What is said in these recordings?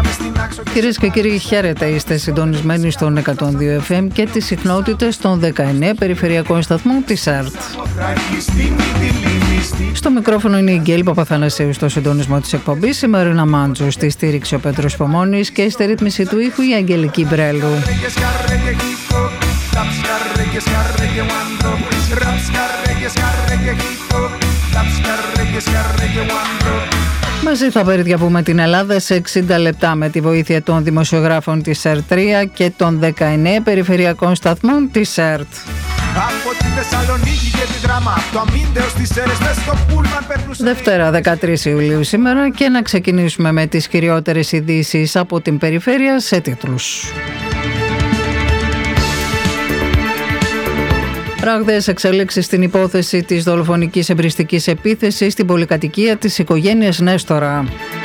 Κυρίες και κύριοι, χαίρετε, είστε συντονισμένοι στον 102 FM και τις συχνότητες των 19 περιφερειακών σταθμών της ΕΡΤ. Στο μικρόφωνο είναι η Γκέλη Παπαθανασίου στο συντονισμό της εκπομπής, η Μαρίνα Μάντζου στη στήριξη ο Πέτρος Πομώνης και στη ρύθμιση του ήχου η Αγγελική Μπρέλου. Μαζί θα περιδιαβούμε την Ελλάδα σε 60 λεπτά με τη βοήθεια των δημοσιογράφων της ΕΡΤ3 και των 19 περιφερειακών σταθμών της ΕΡΤ. Δευτέρα 13 Ιουλίου σήμερα και να ξεκινήσουμε με τις κυριότερες ειδήσεις από την περιφέρεια σε τίτλους. Ράγδαίες εξελίξεις στην υπόθεση της δολοφονικής εμπριστικής επίθεσης στην πολυκατοικία της οικογένειας Νέστορα.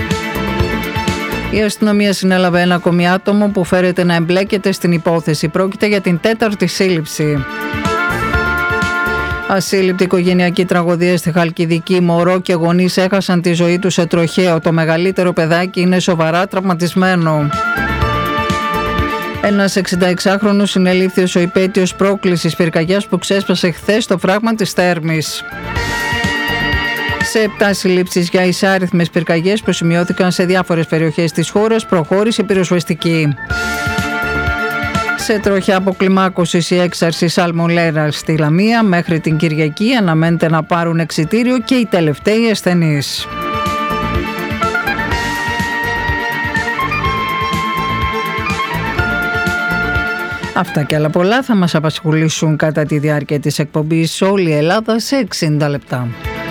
Η αστυνομία συνέλαβε ένα ακόμη άτομο που φέρεται να εμπλέκεται στην υπόθεση. Πρόκειται για την τέταρτη σύλληψη. Ασύλληπτη οικογενειακή τραγωδία στη Χαλκιδική. Μωρό και γονείς έχασαν τη ζωή τους σε τροχαίο. Το μεγαλύτερο παιδάκι είναι σοβαρά τραυματισμένο. Ένας 66χρονος συνελήφθη ως ο υπαίτιος πρόκλησης πυρκαγιάς που ξέσπασε χθες στο φράγμα της Θέρμης. Σε 7 συλλήψεις για εισάριθμες πυρκαγιές που σημειώθηκαν σε διάφορες περιοχές της χώρας, προχώρησε η πυροσβεστική. Σε τροχιά αποκλιμάκωσης η έξαρση σαλμονέλα στη Λαμία. Μέχρι την Κυριακή αναμένεται να πάρουν εξιτήριο και οι τελευταίοι ασθενείς. Αυτά και άλλα πολλά θα μας απασχολήσουν κατά τη διάρκεια της εκπομπής σε όλη η Ελλάδα σε 60 λεπτά.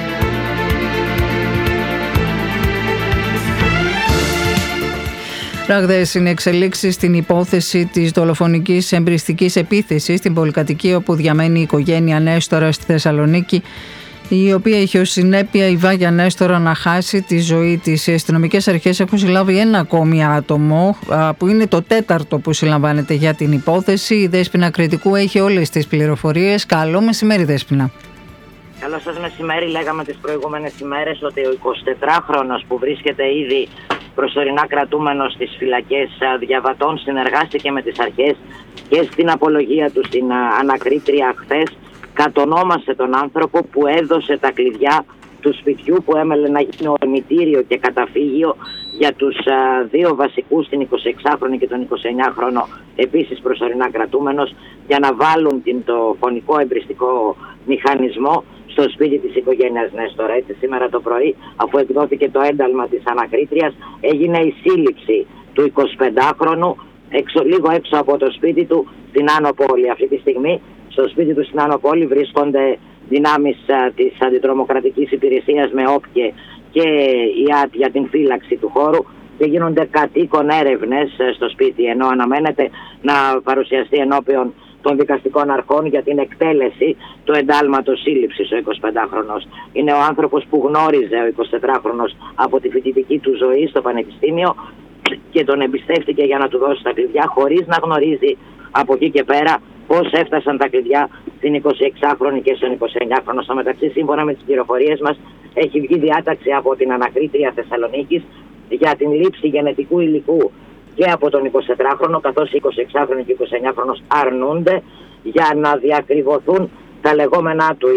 Ραγδαίες είναι εξελίξεις στην υπόθεση της δολοφονικής εμπριστικής επίθεσης στην πολυκατοικία όπου διαμένει η οικογένεια Νέστορα στη Θεσσαλονίκη, η οποία είχε ως συνέπεια η Βάγια Νέστορα να χάσει τη ζωή της. Οι αστυνομικές αρχές έχουν συλλάβει ένα ακόμη άτομο, που είναι το τέταρτο που συλλαμβάνεται για την υπόθεση. Η Δέσποινα Κρητικού έχει όλες τις πληροφορίες. Καλό μεσημέρι, Δέσποινα. Καλό σας μεσημέρι. Λέγαμε τις προηγούμενες ημέρες ότι ο 24χρονος που βρίσκεται ήδη προσωρινά κρατούμενος στις φυλακές Διαβατών συνεργάστηκε με τις αρχές και στην απολογία του στην ανακρίτρια χθες. Κατονόμασε τον άνθρωπο που έδωσε τα κλειδιά του σπιτιού που έμελε να γίνει ορμητήριο και καταφύγιο για τους δύο βασικούς, την 26χρονη και τον 29χρονο, επίσης προσωρινά κρατούμενος, για να βάλουν το φωνικό εμπριστικό μηχανισμό στο σπίτι της οικογένειας Νέστορα. Έτσι σήμερα το πρωί, αφού εκδόθηκε το ένταλμα της ανακρίτριας, έγινε η σύλληψη του 25χρονου λίγο έξω από το σπίτι του στην Άνω Πόλη. Αυτή τη στιγμή στο σπίτι του στην Άνω Πόλη βρίσκονται δυνάμεις της Αντιτρομοκρατικής Υπηρεσίας με όπκε και η ΑΤ για την φύλαξη του χώρου και γίνονται κατοίκον έρευνες στο σπίτι, ενώ αναμένεται να παρουσιαστεί ενώπιον των δικαστικών αρχών για την εκτέλεση του εντάλματος σύλληψης ο 25χρονος. Είναι ο άνθρωπος που γνώριζε ο 24χρονος από τη φοιτητική του ζωή στο πανεπιστήμιο και τον εμπιστεύτηκε για να του δώσει τα κλειδιά, χωρίς να γνωρίζει από εκεί και πέρα πώς έφτασαν τα κλειδιά στην 26χρονη και στον 29χρονο. Στο μεταξύ, σύμφωνα με τις πληροφορίες μας, έχει βγει διάταξη από την ανακρίτρια Θεσσαλονίκης για την λήψη γενετικού υλικού και από τον 24χρονο, καθώς οι 26χρονοι και 29χρονος αρνούνται για να διακριβωθούν τα λεγόμενά του,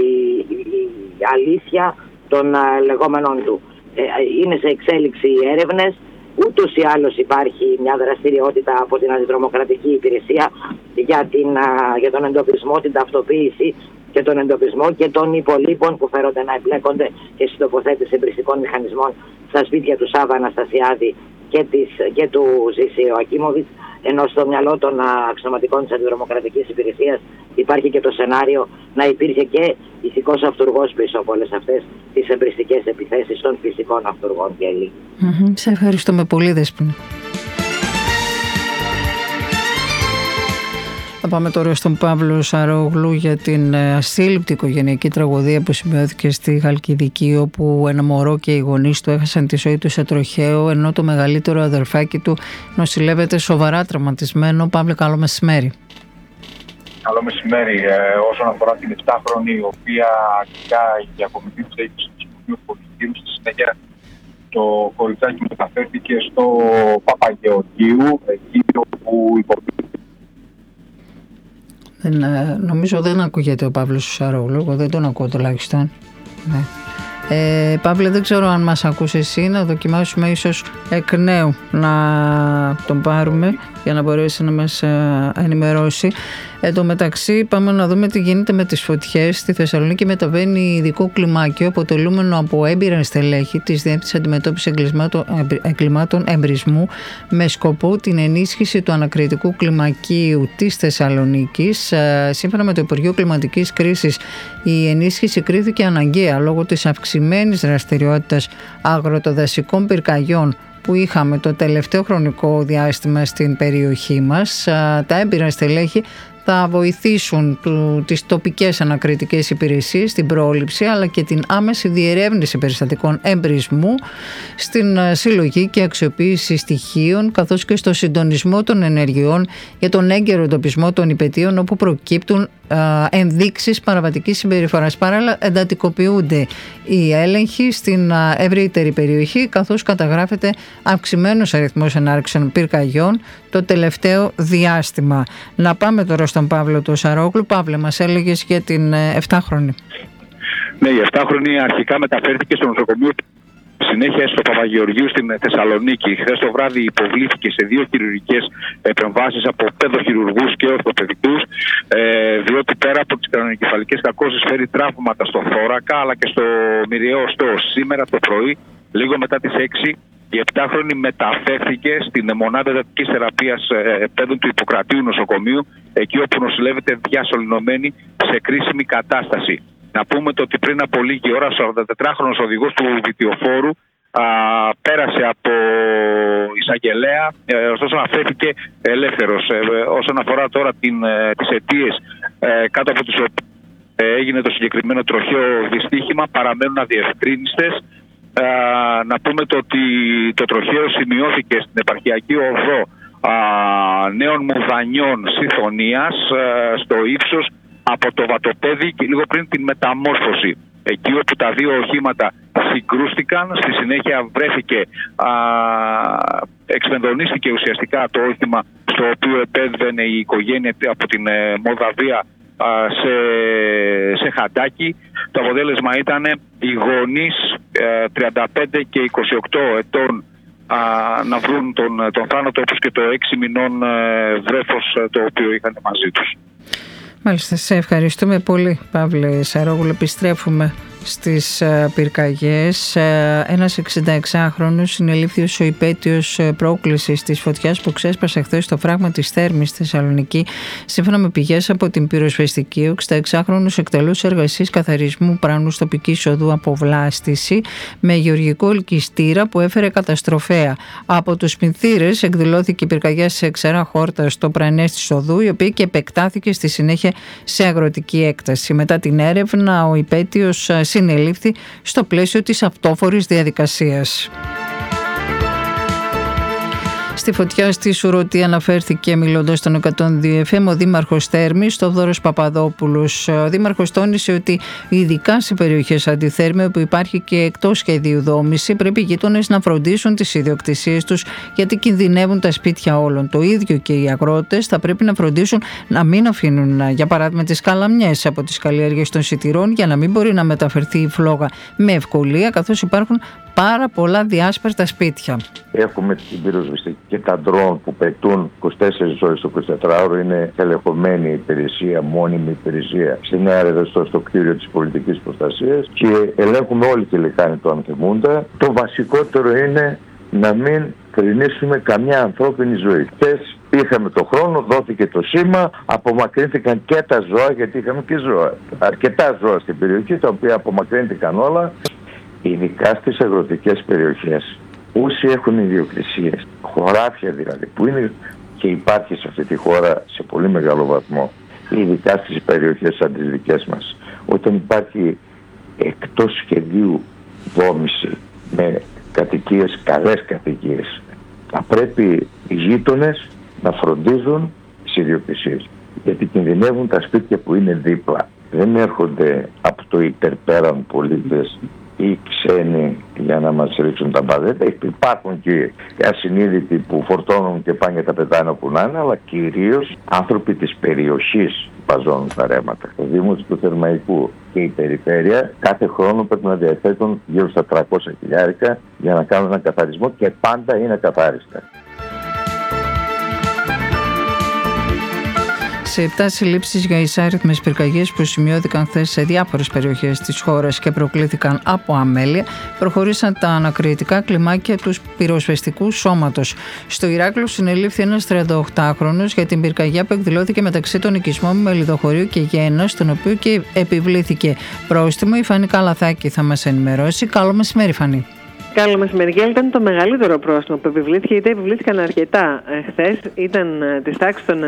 η αλήθεια των λεγόμενων του. Είναι σε εξέλιξη οι έρευνες. Ούτως ή άλλως υπάρχει μια δραστηριότητα από την Αντιτρομοκρατική Υπηρεσία για τον εντοπισμό, την ταυτοποίηση και τον εντοπισμό και των υπολείπων που φέρονται να εμπλέκονται και στην τοποθέτηση εμπριστικών μηχανισμών στα σπίτια του Σάβα Αναστασιάδη και του Ζήση Ιωακίμοβιτς, ενώ στο μυαλό των αξιωματικών της Αντιτρομοκρατικής Υπηρεσίας υπάρχει και το σενάριο να υπήρχε και ηθικός αυτουργός πίσω από όλες αυτές τις εμπριστικές επιθέσεις των φυσικών αυτουργών και ελίγη. Σε ευχαριστούμε πολύ, Δέσποινα. Θα πάμε τώρα στον Παύλο Σαρόγλου για την ασύλληπτη οικογενειακή τραγωδία που σημειώθηκε στη Χαλκιδική, όπου ένα μωρό και οι γονείς του έχασαν τη ζωή του σε τροχαίο, ενώ το μεγαλύτερο αδερφάκι του νοσηλεύεται σοβαρά τραυματισμένο. Παύλε, καλό μεσημέρι. Καλό μεσημέρι. Όσον αφορά την 7χρονη, η οποία αρχικά η απομυθή της έγινε στο Νοσοκομείο Πολυτήρου, στη συνέχεια το κοριτσάκι μεταφέρθηκε στο Παπαγεωργίου, εκεί όπου υποδείχθηκε. Νομίζω δεν ακούγεται ο Παύλος Σαρόγλου, εγώ δεν τον ακούω τουλάχιστον. Ναι. Παύλε, δεν ξέρω αν μας ακούς εσύ, να δοκιμάσουμε ίσως εκ νέου να τον πάρουμε για να μπορέσει να μας ενημερώσει. Εν τω μεταξύ πάμε να δούμε τι γίνεται με τις φωτιές. Στη Θεσσαλονίκη μεταβαίνει ειδικό κλιμάκιο αποτελούμενο από έμπειρα στελέχη της Διεύθυνσης Αντιμετώπισης Εγκλημάτων Εμπρισμού με σκοπό την ενίσχυση του ανακριτικού κλιμακίου της Θεσσαλονίκης. Σύμφωνα με το Υπουργείο Κλιματικής Κρίσης, η ενίσχυση κρίθηκε αναγκαία λόγω της αυξημένης δραστηριότητας αγροτοδασικών πυρκαγιών που είχαμε το τελευταίο χρονικό διάστημα στην περιοχή μας. Τα έμπειρα στελέχη θα βοηθήσουν τις τοπικές ανακριτικές υπηρεσίες στην πρόληψη αλλά και την άμεση διερεύνηση περιστατικών εμπρισμού, στην συλλογή και αξιοποίηση στοιχείων καθώς και στο συντονισμό των ενεργειών για τον έγκαιρο εντοπισμό των υπαιτίων όπου προκύπτουν ενδείξεις παραβατικής συμπεριφοράς. Παράλληλα εντατικοποιούνται οι έλεγχοι στην ευρύτερη περιοχή καθώς καταγράφεται αυξημένος αριθμός ενάρξεων πυρκαγιών το τελευταίο διάστημα. Να πάμε τώρα στον Παύλο του Σαρόγλου. Παύλε, μας έλεγες για την 7χρονη. Ναι, η 7χρονη αρχικά μεταφέρθηκε στο νοσοκομείο, συνέχεια στο Παπαγεωργίου στην Θεσσαλονίκη. Χθες το βράδυ υποβλήθηκε σε 2 χειρουργικές επεμβάσεις από παιδοχειρουργούς και ορθοπαιδικούς, διότι πέρα από τις κρανιοκεφαλικές κακώσεις φέρει τραύματα στο θώρακα αλλά και στο μυριαίο οστό. Σήμερα το πρωί, λίγο μετά τις 6, η 7χρονη μεταφέρθηκε στην μονάδα εντατικής θεραπείας παιδών του Ιπποκρατίου νοσοκομείου, εκεί όπου νοσηλεύεται διασωληνωμένη σε κρίσιμη κατάσταση. Να πούμε ότι πριν από λίγη ώρα, ο 44χρονος οδηγός του βιτιοφόρου πέρασε από εισαγγελέα, ωστόσο αφέθηκε ελεύθερος. Όσον αφορά τώρα τις αιτίες κάτω από τις οποίες έγινε το συγκεκριμένο τροχαίο δυστύχημα, παραμένουν αδιευκρίνιστες. Να πούμε ότι το τροχαίο σημειώθηκε στην επαρχιακή οδό Νέων Μουδανιών Συμφωνίας στο ύψος από το Βατοπέδι και λίγο πριν την μεταμόρφωση. Εκεί όπου τα 2 οχήματα συγκρούστηκαν, στη συνέχεια βρέθηκε, εξφενδονίστηκε ουσιαστικά το όχημα στο οποίο επέβαινε η οικογένεια από την Μολδαβία σε Χαντάκι. Το αποτέλεσμα ήταν οι γονείς 35 και 28 ετών να βρουν τον θάνατο, όπως και το 6 μηνών βρέφος το οποίο είχαν μαζί τους. Μάλιστα, σε ευχαριστούμε πολύ, Παύλε Σαρόγλου. Επιστρέφουμε στις πυρκαγιές. Ένας 66χρονος συνελήφθη ως ο υπαίτιος πρόκλησης της φωτιάς που ξέσπασε χθες στο φράγμα της Θέρμης στη Θεσσαλονίκη. Σύμφωνα με πηγές από την πυροσβεστική, ο 66χρονος εκτελούσε εργασίες καθαρισμού πράνους τοπικής οδού από βλάστηση με γεωργικό ελκυστήρα που έφερε καταστροφέα. Από τους πινθύρες εκδηλώθηκε η πυρκαγιά σε ξερά χόρτα στο πρανές της οδού, η οποία και επεκτάθηκε στη συνέχεια σε αγροτική έκταση. Μετά την έρευνα, ο υπαίτιος συνελήφθη στο πλαίσιο της αυτόφορης διαδικασίας. Στη φωτιά στη Σουρωτή αναφέρθηκε μιλώντας στον 102 FM ο Δήμαρχος Θέρμης, Θόδωρος Παπαδόπουλος. Ο Δήμαρχος τόνισε ότι ειδικά σε περιοχές αντιθέρμη όπου υπάρχει και εκτός σχεδίου δόμηση, πρέπει οι γείτονες να φροντίσουν τις ιδιοκτησίες τους γιατί κινδυνεύουν τα σπίτια όλων. Το ίδιο και οι αγρότες θα πρέπει να φροντίσουν να μην αφήνουν, για παράδειγμα, τις καλαμιές από τις καλλιέργειες των σιτηρών για να μην μπορεί να μεταφερθεί η φλόγα με ευκολία, καθώς υπάρχουν πάρα πολλά διάσπαρτα σπίτια. Έχουμε την πυροσβεστική και τα ντρόουν που πετούν 24 ώρες το 24ωρο. Είναι ελεγχομένη υπηρεσία, μόνιμη υπηρεσία στην Νέα Ρεδεστό, στο κτίριο της πολιτικής προστασίας, και ελέγχουμε όλη τη λεκάνη του Ανθεμούντα. Το βασικότερο είναι να μην κρινίσουμε καμιά ανθρώπινη ζωή. Χθες είχαμε το χρόνο, δόθηκε το σήμα, απομακρύνθηκαν και τα ζώα, γιατί είχαμε και ζώα. Αρκετά ζώα στην περιοχή, τα οποία απομακρύνθηκαν όλα. Ειδικά στις αγροτικές περιοχές, όσοι έχουν ιδιοκτησίες, χωράφια δηλαδή, που είναι και υπάρχει σε αυτή τη χώρα σε πολύ μεγάλο βαθμό, ειδικά στις περιοχές σαν τις δικές μας, όταν υπάρχει εκτός σχεδίου δόμηση με κατοικίες, καλές κατοικίες, θα πρέπει οι γείτονες να φροντίζουν τις ιδιοκτησίες, γιατί κινδυνεύουν τα σπίτια που είναι δίπλα. Δεν έρχονται από το υπερπέραν πολίτες ή ξένοι για να μας ρίξουν τα μπαδέτα. Υπάρχουν και ασυνείδητοι που φορτώνουν και πάνε τα πετάνε όπου να είναι, αλλά κυρίως άνθρωποι της περιοχής παζώνουν τα ρέματα. Το Δήμο του Θερμαϊκού και η περιφέρεια κάθε χρόνο πρέπει να διαθέτουν γύρω στα 300 χιλιάρικα για να κάνουν έναν καθαρισμό και πάντα είναι καθάριστα. Σε 7 συλλήψεις για εισάριθμες πυρκαγιές που σημειώθηκαν χθες σε διάφορες περιοχές της χώρας και προκλήθηκαν από αμέλεια, προχωρήσαν τα ανακριτικά κλιμάκια του πυροσβεστικού σώματος. Στο Ηράκλειο συνελήφθη ένας 38χρονος για την πυρκαγιά που εκδηλώθηκε μεταξύ των οικισμών Μελιδοχωρίου και Γένας, στον οποίο και επιβλήθηκε πρόστιμο. Η Φανή Καλαθάκη θα μας ενημερώσει. Καλό μεσημέρι, Φανή. Καλό μεσημέρι. Ήταν το μεγαλύτερο πρόστιμο που επιβλήθηκε, γιατί επιβλήθηκαν αρκετά χθες. Ήταν της τάξης των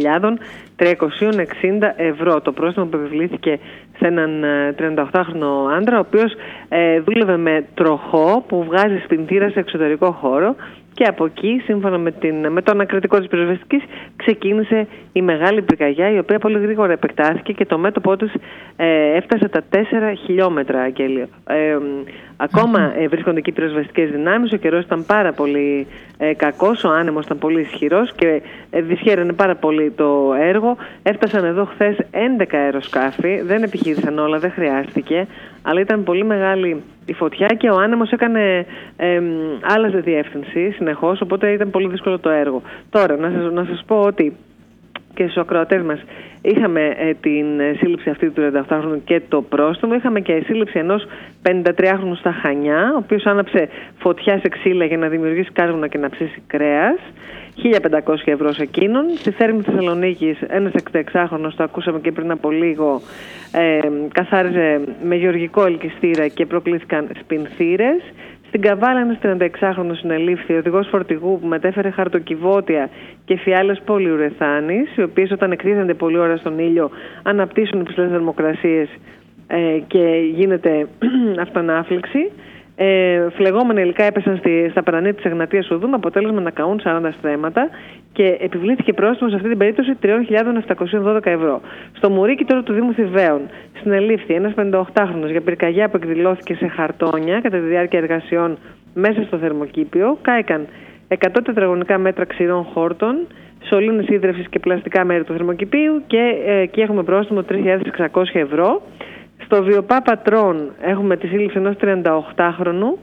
9.360 ευρώ. Το πρόστιμο που επιβλήθηκε σε έναν 38χρονο άντρα, ο οποίος δούλευε με τροχό που βγάζει σπινθήρα σε εξωτερικό χώρο. Και από εκεί, σύμφωνα με το ανακριτικό της πυροσβεστικής, ξεκίνησε η μεγάλη πυρκαγιά, η οποία πολύ γρήγορα επεκτάθηκε και το μέτωπό της έφτασε τα 4 χιλιόμετρα, Αγγέλιο. Ακόμα βρίσκονται εκεί οι πυροσβεστικές δυνάμεις. Ο καιρός ήταν πάρα πολύ κακός, ο άνεμος ήταν πολύ ισχυρός και δυσχέρανε πάρα πολύ το έργο. Έφτασαν εδώ χθες 11 αεροσκάφη, δεν επιχείρησαν όλα, δεν χρειάστηκε, αλλά ήταν πολύ μεγάλη η φωτιά και ο άνεμος έκανε άλλαζε διεύθυνση συνεχώς, οπότε ήταν πολύ δύσκολο το έργο. Τώρα, να σας πω ότι και στους ακροατές μας είχαμε την σύλληψη αυτή του 38χρονου και το πρόστιμο. Είχαμε και σύλληψη ενός 53χρονου στα Χανιά, ο οποίος άναψε φωτιά σε ξύλα για να δημιουργήσει κάρβουνα και να ψήσει κρέας. 1.500 ευρώ σε εκείνον. Στη Θέρμη Θεσσαλονίκης ένας 66χρονος, το ακούσαμε και πριν από λίγο, καθάριζε με γεωργικό ελκυστήρα και προκλήθηκαν σπινθήρες. Στην Καβάλα ένας 36χρονος συνελήφθη, οδηγός φορτηγού που μετέφερε χαρτοκιβώτια και φιάλες πολυουρεθάνης, οι οποίες όταν εκρίζονται πολλή ώρα στον ήλιο αναπτύσσουν υψηλές θερμοκρασίες και γίνεται αυτοανάφληξη. Φλεγόμενα υλικά έπεσαν στα παρανή της Εγνατίας Οδού με αποτέλεσμα να καούν 40 στρέμματα και επιβλήθηκε πρόστιμο σε αυτή την περίπτωση 3.712 ευρώ. Στο Μουρίκι τώρα του Δήμου Θηβαίων συνελήφθη ένας 58χρονος για πυρκαγιά που εκδηλώθηκε σε χαρτόνια κατά τη διάρκεια εργασιών μέσα στο θερμοκήπιο. Κάηκαν 100 τετραγωνικά μέτρα ξηρών χόρτων, σωλήνες ίδρευσης και πλαστικά μέρη του θερμοκηπίου και εκεί έχουμε πρόστιμο 3.600 ευρώ. Στο Βιοπά Πατρών έχουμε τη σύλληψη ενός 38χρονου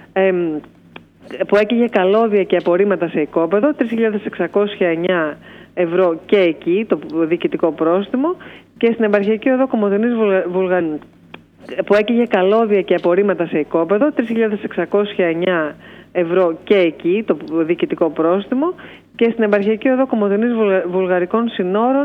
που έκαιγε καλώδια και απορρίμματα σε οικόπεδο, 3.609 ευρώ και εκεί το διοικητικό πρόστιμο. Και στην επαρχιακή οδό Κομοδενής Βουλγαρίου που έκαιγε καλώδια και απορρίμματα σε οικόπεδο, 3.609 ευρώ και εκεί το διοικητικό πρόστιμο. Και στην επαρχιακή οδό Κομοδενής Βουλγαρικών Συνόρων